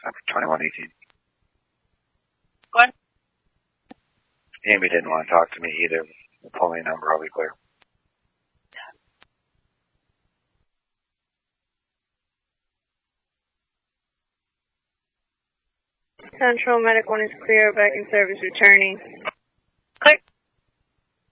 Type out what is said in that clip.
2118. What? Amy didn't want to talk to me either. Pull me a number, I'll be clear. Central Medic 1 is clear, back in service returning.